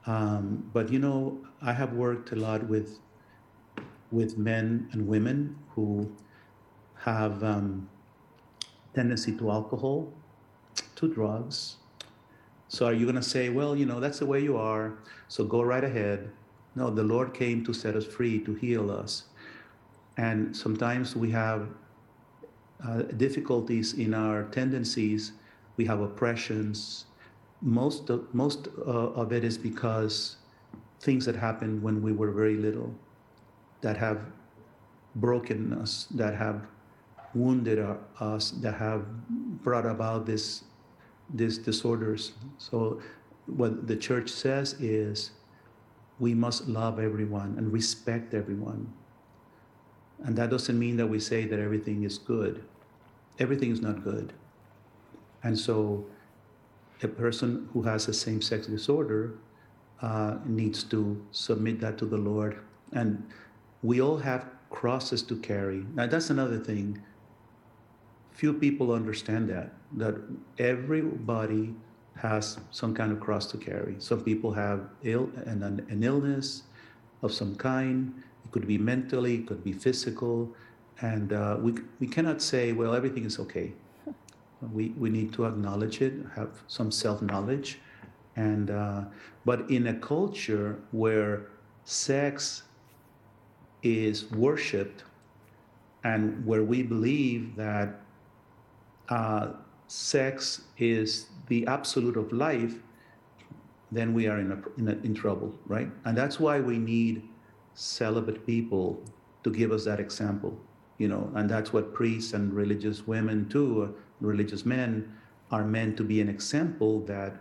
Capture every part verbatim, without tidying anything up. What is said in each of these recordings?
Um, but you know, I have worked a lot with with men and women who have um, tendency to alcohol, to drugs. So are you going to say, well, you know, that's the way you are, so go right ahead? No, the Lord came to set us free, to heal us. And sometimes we have uh, difficulties in our tendencies. We have oppressions. Most of, most uh, of it is because things that happened when we were very little that have broken us, that have wounded our, us, that have brought about this these disorders. So what the church says is we must love everyone and respect everyone. And that doesn't mean that we say that everything is good. Everything is not good. And so a person who has a same sex disorder uh, needs to submit that to the Lord. And we all have crosses to carry. Now, that's another thing. Few people understand that, that everybody has some kind of cross to carry. Some people have ill and an, an illness of some kind. It could be mentally, it could be physical. And uh, we, we cannot say, well, everything is okay. We, we need to acknowledge it, have some self-knowledge. And, uh, but in a culture where sex is worshipped and where we believe that uh, sex is the absolute of life, then we are in, a, in, a, in trouble, right? And that's why we need celibate people to give us that example, you know, and that's what priests and religious women too, uh, religious men are meant to be an example that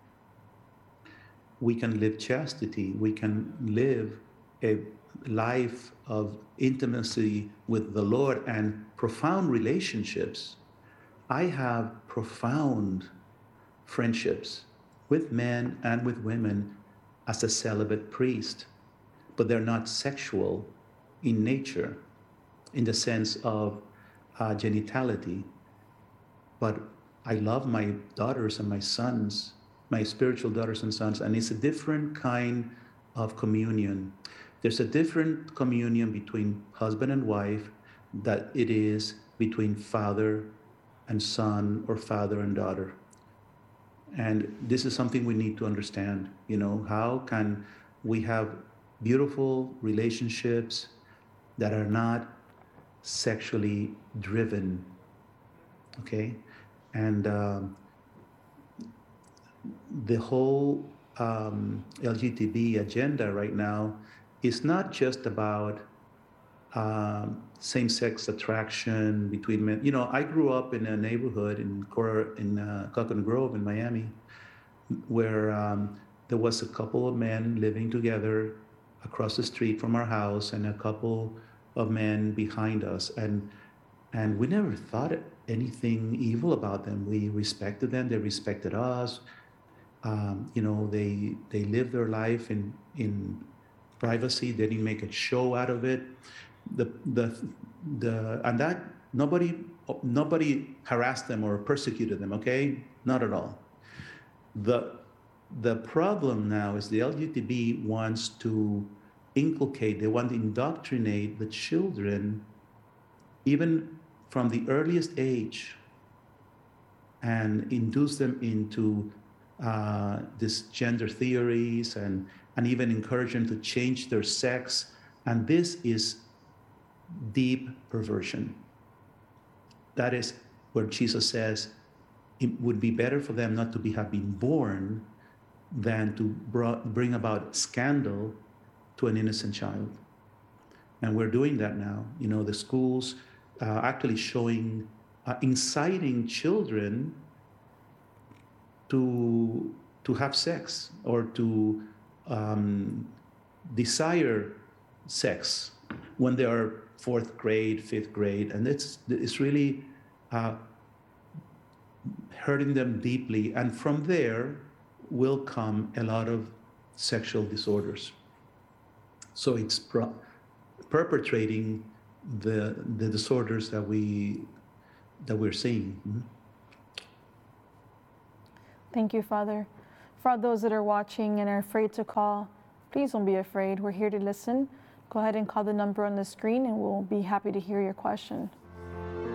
we can live chastity, we can live a life of intimacy with the Lord and profound relationships. I have profound friendships with men and with women as a celibate priest, but they're not sexual in nature, in the sense of uh, genitality. But I love my daughters and my sons, my spiritual daughters and sons, and it's a different kind of communion. There's a different communion between husband and wife that it is between father and son or father and daughter. And this is something we need to understand. You know, how can we have beautiful relationships that are not sexually driven? Okay. And um, the whole um, L G B T agenda right now is not just about um, same-sex attraction between men. You know, I grew up in a neighborhood in Cor- in uh, Coconut Grove in Miami, where um, there was a couple of men living together across the street from our house, and a couple of men behind us, and and we never thought anything evil about them. We respected them; they respected us. Um, you know, they they lived their life in in privacy. They didn't make a show out of it. The the the and that nobody nobody harassed them or persecuted them. Okay, not at all. The the problem now is the L G B T wants to inculcate. They want to indoctrinate the children even from the earliest age and induce them into uh, this gender theories and, and even encourage them to change their sex. And this is deep perversion. That is where Jesus says it would be better for them not to be have been born than to bring about scandal to an innocent child. And we're doing that now. You know, the schools uh, actually showing, uh, inciting children to to have sex or to um, desire sex when they are fourth grade, fifth grade, and it's it's really uh, hurting them deeply. And from there will come a lot of sexual disorders. So it's pro- perpetrating the the disorders that we that we're seeing. Mhm. Thank you, Father. for those that are watching and are afraid to call, please don't be afraid. We're here to listen. Go ahead and call the number on the screen and we'll be happy to hear your question.